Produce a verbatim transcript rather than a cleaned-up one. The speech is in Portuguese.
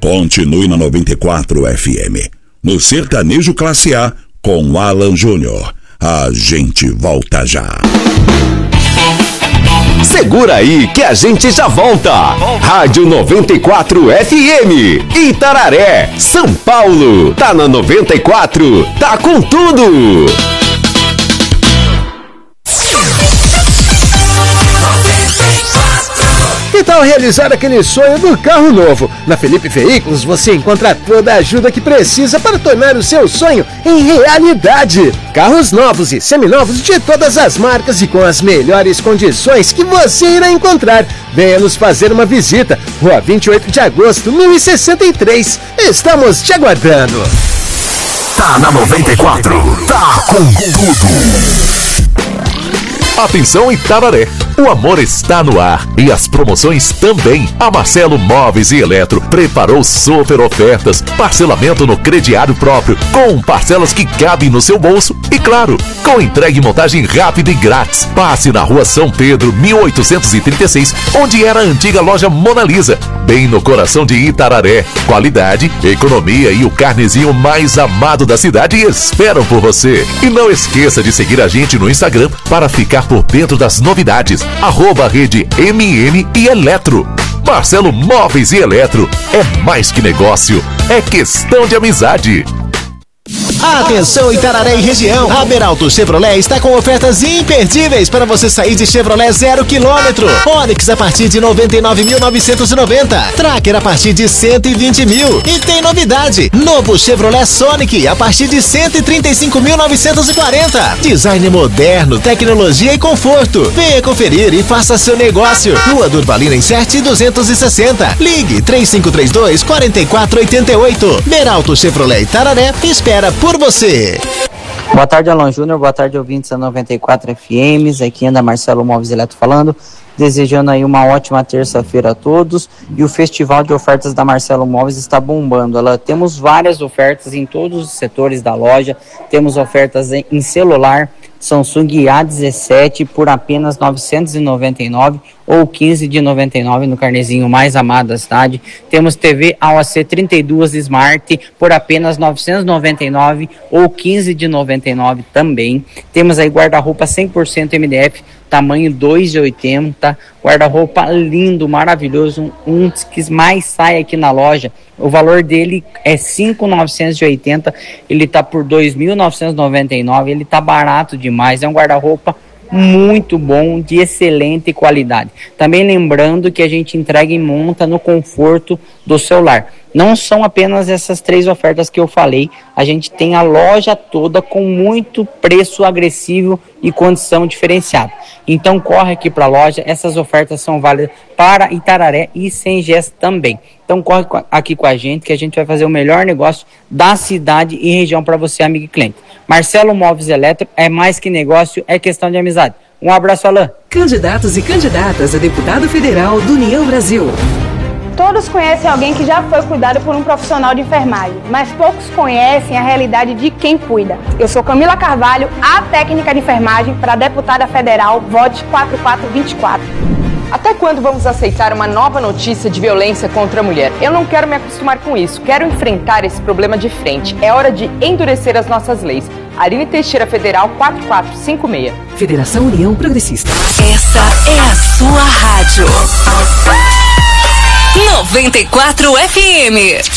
Continue na noventa e quatro F M. No Sertanejo Classe A, com Alan Júnior. A gente volta já. Segura aí que a gente já volta. Rádio noventa e quatro F M, Itararé, São Paulo. Tá na noventa e quatro, tá com tudo. Que tal realizar aquele sonho do carro novo? Na Felipe Veículos você encontra toda a ajuda que precisa para tornar o seu sonho em realidade. Carros novos e seminovos de todas as marcas e com as melhores condições que você irá encontrar. Venha nos fazer uma visita. Rua vinte e oito de agosto, mil e sessenta e três. Estamos te aguardando. Tá na noventa e quatro, tá com tudo. Atenção Itararé, o amor está no ar e as promoções também. A Marcelo Móveis e Eletro preparou super ofertas, parcelamento no crediário próprio, com parcelas que cabem no seu bolso e claro, com entrega e montagem rápida e grátis. Passe na Rua São Pedro, mil oitocentos e trinta e seis, onde era a antiga loja Mona Lisa, bem no coração de Itararé. Qualidade, economia e o carnezinho mais amado da cidade esperam por você. E não esqueça de seguir a gente no Instagram para ficar por dentro das novidades. Arroba rede M M e Eletro. Marcelo Móveis e Eletro. É mais que negócio, é questão de amizade. Atenção Itararé e região, a Beralto Chevrolet está com ofertas imperdíveis para você sair de Chevrolet zero quilômetro. Onix a partir de noventa e nove mil novecentos e noventa, Tracker a partir de cento e vinte mil. E tem novidade, novo Chevrolet Sonic a partir de cento e trinta e cinco mil novecentos e quarenta. Design moderno, tecnologia e conforto. Venha conferir e faça seu negócio. Rua Durvalina em sete duzentos e sessenta. Ligue três cinco três dois, quatro quatro oito oito. Beralto Chevrolet Itararé espera por você. Boa tarde, Alan Júnior. Boa tarde, ouvintes da noventa e quatro F Ms. Aqui anda Marcelo Móveis Eletro falando. Desejando aí uma ótima terça-feira a todos. E o Festival de Ofertas da Marcelo Móveis está bombando. Ela, temos várias ofertas em todos os setores da loja. Temos ofertas em, em celular, Samsung A dezessete por apenas novecentos e noventa e nove reais ou quinze de noventa e nove no carnezinho mais amado da cidade. Temos T V A O C trinta e dois Smart por apenas novecentos e noventa e nove reais ou quinze de noventa e nove também. Temos aí guarda-roupa cem por cento M D F, tamanho dois de oitenta, guarda-roupa lindo, maravilhoso, um dos que mais sai aqui na loja. O valor dele é cinco mil novecentos e oitenta, ele tá por dois mil novecentos e noventa e nove, ele tá barato demais, é um guarda-roupa muito bom, de excelente qualidade. Também lembrando que a gente entrega e monta no conforto do celular. Não são apenas essas três ofertas que eu falei, a gente tem a loja toda com muito preço agressivo e condição diferenciada. Então corre aqui para a loja, essas ofertas são válidas para Itararé e Sengés também. Então corre aqui com a gente que a gente vai fazer o melhor negócio da cidade e região para você, amigo e cliente. Marcelo Móveis Eletro, é mais que negócio, é questão de amizade. Um abraço, Alain. Candidatos e candidatas a deputado federal do União Brasil. Todos conhecem alguém que já foi cuidado por um profissional de enfermagem, mas poucos conhecem a realidade de quem cuida. Eu sou Camila Carvalho, a técnica de enfermagem para a deputada federal, vote quatro quatro dois quatro. Até quando vamos aceitar uma nova notícia de violência contra a mulher? Eu não quero me acostumar com isso, quero enfrentar esse problema de frente. É hora de endurecer as nossas leis. Aline Teixeira Federal quatro quatro cinco seis. Federação União Progressista. Essa é a sua rádio. noventa e quatro F M.